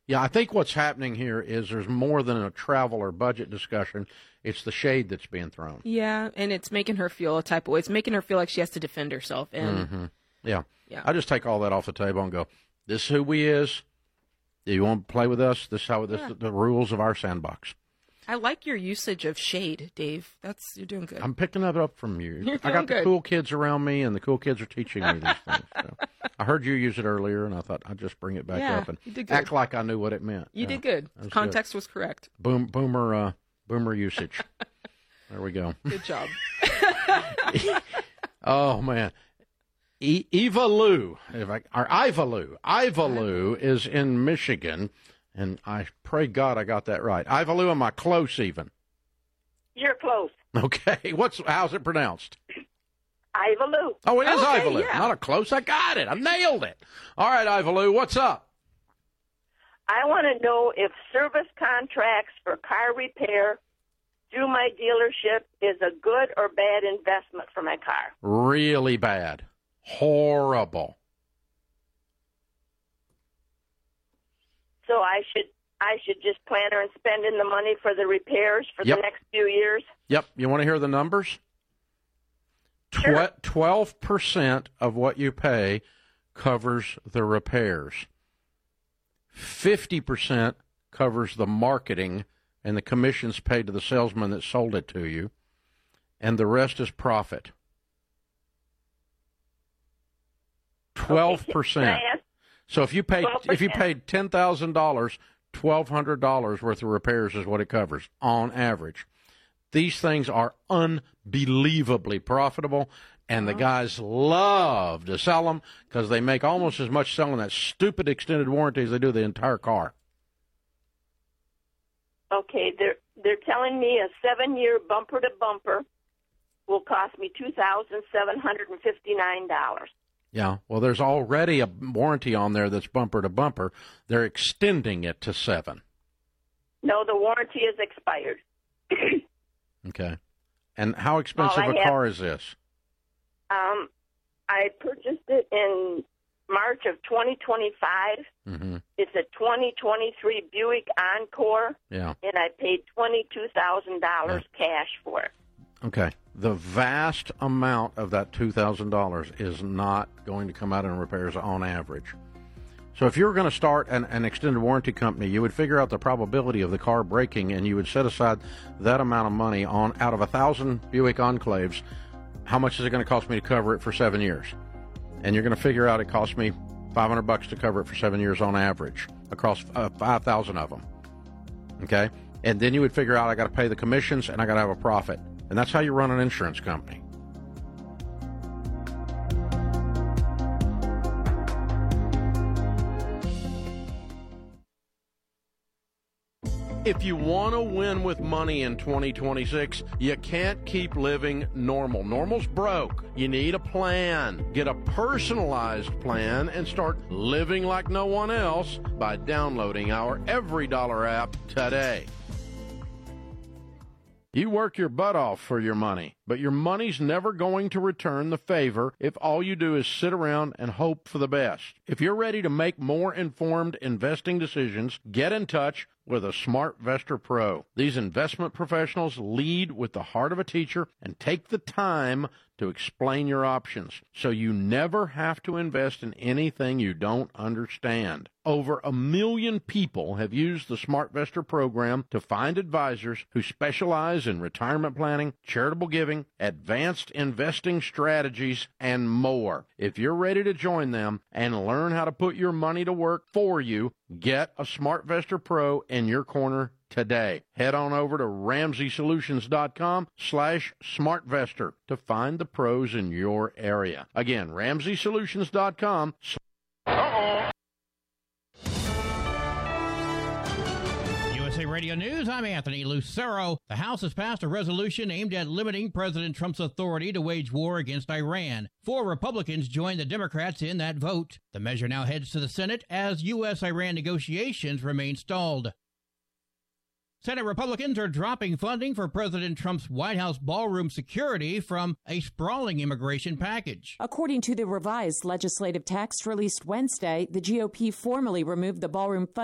Yeah, I think what's happening here is there's more than a travel or budget discussion. It's the shade that's being thrown. Yeah, and it's making her feel a type of way. It's making her feel like she has to defend herself. And Yeah. I just take all that off the table and go, this is who we is. Do you want to play with us? This is how the rules of our sandbox. I like your usage of shade, Dave. You're doing good. I'm picking that up from you. You're I got doing the good. cool kids around me, and the cool kids are teaching me these things. So I heard you use it earlier, and I thought I'd just bring it back up and you did good. act like I knew what it meant. You did good. Context was correct. Boomer usage. There we go. Good job. Oh, man. Eva Lou is in Michigan, and I pray God I got that right. Eva Lou, am I close even? You're close. Okay. How's it pronounced? Eva Lou. Oh, it is Eva Lou. Yeah. Not a close. I got it. I nailed it. All right, Eva Lou, what's up? I want to know if service contracts for car repair through my dealership is a good or bad investment for my car. Really bad. Horrible. So I should just plan on spending the money for the repairs for the next few years? Yep. You want to hear the numbers? Sure. 12% of what you pay covers the repairs. 50% covers the marketing and the commissions paid to the salesman that sold it to you, and the rest is profit. 12%. So if you paid $10,000, $1,200 worth of repairs is what it covers on average. These things are unbelievably profitable, and the guys love to sell them because they make almost as much selling that stupid extended warranty as they do the entire car. Okay, they're telling me a 7-year bumper to bumper will cost me $2,759. Yeah, well, there's already a warranty on there that's bumper to bumper. They're extending it to 7. No, the warranty is expired. Okay. And how expensive a car is this? I purchased it in March of 2025. Mm-hmm. It's a 2023 Buick Encore. Yeah. And I paid $22,000 cash for it. Okay. The vast amount of that $2,000 is not going to come out in repairs on average. So if you were going to start an extended warranty company, you would figure out the probability of the car breaking, and you would set aside that amount of money out of 1,000 Buick Enclaves. How much is it going to cost me to cover it for 7 years? And you're going to figure out it cost me $500 to cover it for 7 years on average across 5,000 of them. Okay? And then you would figure out I got to pay the commissions and I got to have a profit. And that's how you run an insurance company. If you want to win with money in 2026, you can't keep living normal. Normal's broke. You need a plan. Get a personalized plan and start living like no one else by downloading our Every Dollar app today. You work your butt off for your money, but your money's never going to return the favor if all you do is sit around and hope for the best. If you're ready to make more informed investing decisions, get in touch with a SmartVestor Pro. These investment professionals lead with the heart of a teacher and take the time to explain your options, so you never have to invest in anything you don't understand. Over 1 million people have used the SmartVestor program to find advisors who specialize in retirement planning, charitable giving, advanced investing strategies, and more. If you're ready to join them and learn how to put your money to work for you, get a SmartVestor Pro in your corner today. Head on over to RamseySolutions.com/SmartVestor to find the pros in your area. Again, RamseySolutions.com. USA Radio News, I'm Anthony Lucero. The House has passed a resolution aimed at limiting President Trump's authority to wage war against Iran. 4 Republicans joined the Democrats in that vote. The measure now heads to the Senate as U.S.-Iran negotiations remain stalled. Senate Republicans are dropping funding for President Trump's White House ballroom security from a sprawling immigration package. According to the revised legislative text released Wednesday, the GOP formally removed the ballroom funding